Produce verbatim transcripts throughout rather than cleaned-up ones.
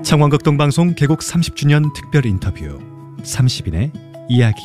청원극동방송 개국 삼십 주년 특별 인터뷰 삼십 인의 이야기.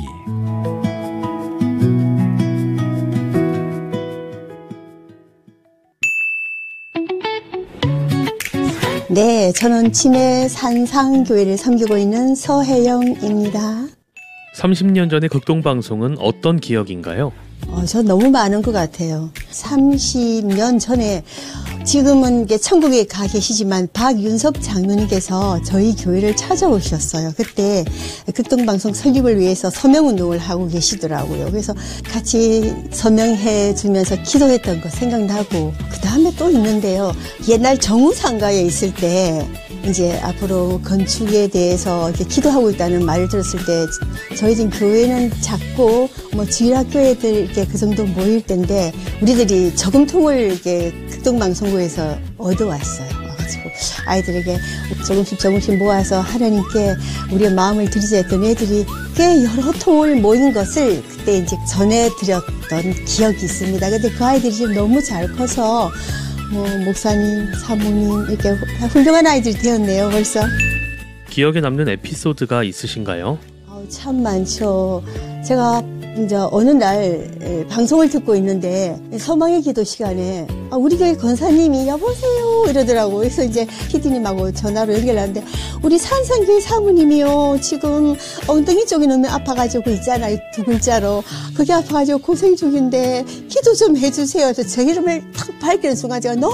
네, 저는 진해 산상교회를 섬기고 있는 서혜영입니다. 삼십 년 전의 극동방송은 어떤 기억인가요? 어, 저 너무 많은 것 같아요. 삼십 년 전에, 지금은 이게 천국에 가 계시지만 박윤섭 장로님께서 저희 교회를 찾아오셨어요. 그때 극동방송 설립을 위해서 서명운동을 하고 계시더라고요. 그래서 같이 서명해 주면서 기도했던 거 생각나고, 그 다음에 또 있는데요. 옛날 정우상가에 있을 때 이제 앞으로 건축에 대해서 이렇게 기도하고 있다는 말을 들었을 때, 저희 집 교회는 작고 뭐 주일학교 애들 이렇게 그 정도 모일 때인데 우리들이 저금통을 이렇게 극동방송국에서 얻어왔어요. 와가지고 아이들에게 조금씩 조금씩 모아서 하나님께 우리의 마음을 드리자 했던 애들이 꽤 여러 통을 모인 것을 그때 이제 전해드렸던 기억이 있습니다. 근데 그 아이들이 지금 너무 잘 커서 뭐 목사님, 사모님 이렇게 훌륭한 아이들이 되었네요, 벌써. 기억에 남는 에피소드가 있으신가요? 어, 참 많죠. 제가 이제 어느 날 방송을 듣고 있는데 서망의 기도 시간에 아, 우리 교회 권사님이 여보세요 이러더라고요. 그래서 이제 피디님하고 전화로 연결하는데 우리 산상교회 사모님이요 지금 엉덩이 쪽이 너무 아파가지고 있잖아요. 두 글자로 그게 아파가지고 고생 중인데 기도 좀 해주세요. 그래서 제 이름을 탁 밝히는 순간 제가 너무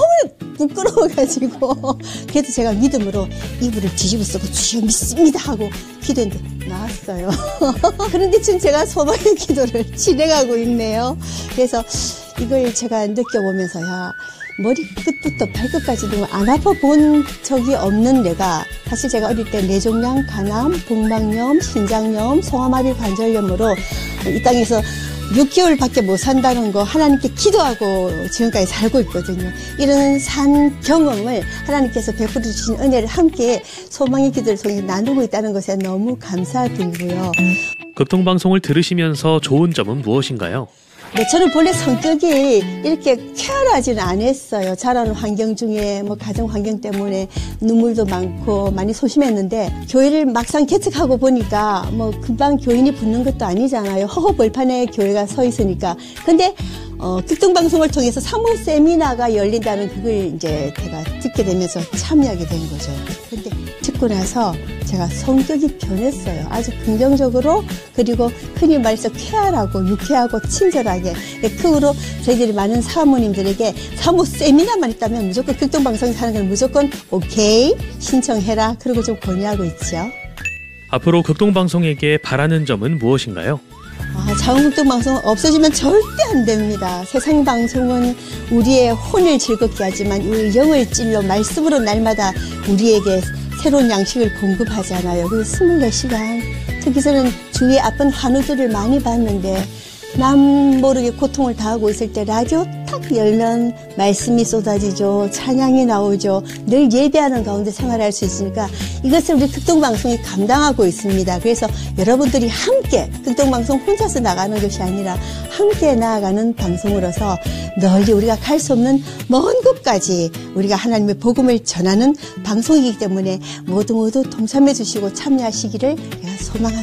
부끄러워가지고 그래도 제가 믿음으로 이불을 뒤집어 쓰고 주여 믿습니다 하고 기도했는데 나왔어요. 그런데 지금 제가 소망의 기도를 진행하고 있네요. 그래서 이걸 제가 느껴보면서 야 머리끝부터 발끝까지도 안 아파 본 적이 없는 내가 사실 제가 어릴 때 뇌종양, 간암, 복막염, 신장염, 성화마비 관절염으로 이 땅에서 육 개월밖에 못 산다는 거 하나님께 기도하고 지금까지 살고 있거든요. 이런 산 경험을 하나님께서 베풀어 주신 은혜를 함께 소망의 기도를 통해 나누고 있다는 것에 너무 감사드리고요. 극동방송을 들으시면서 좋은 점은 무엇인가요? 네, 저는 본래 성격이 이렇게 쾌활하지는 않았어요. 자라는 환경 중에 뭐 가정 환경 때문에 눈물도 많고 많이 소심했는데 교회를 막상 개척하고 보니까 뭐 금방 교인이 붙는 것도 아니잖아요. 허허벌판에 교회가 서 있으니까. 근데 어, 극동방송을 통해서 사모 세미나가 열린다는 그걸 이제 제가 듣게 되면서 참여하게 된 거죠. 근데 듣고 나서 제가 성격이 변했어요. 아주 긍정적으로, 그리고 흔히 말해서 쾌활하고 유쾌하고 친절하게. 그 후로 저희들이 많은 사모님들에게 사모 세미나만 있다면 무조건 극동방송에 사는 건 무조건 오케이 신청해라. 그러고 좀 권유하고 있죠. 앞으로 극동방송에게 바라는 점은 무엇인가요? 아, 자원극동방송 없어지면 절대 안 됩니다. 세상 방송은 우리의 혼을 즐겁게 하지만 우리 영을 찔러 말씀으로 날마다 우리에게 새로운 양식을 공급하잖아요. 그 스물네 시간. 특히 저는 주위에 아픈 환우들을 많이 봤는데 남 모르게 고통을 당하고 있을 때 라디오 탁 열면 말씀이 쏟아지죠. 찬양이 나오죠. 늘 예배하는 가운데 생활할 수 있으니까 이것을 우리 극동방송이 감당하고 있습니다. 그래서 여러분들이 함께 극동방송 혼자서 나가는 것이 아니라 함께 나아가는 방송으로서 널리 우리가 갈 수 없는 먼 곳까지 우리가 하나님의 복음을 전하는 방송이기 때문에 모두 모두 동참해 주시고 참여하시기를 제가 소망합니다.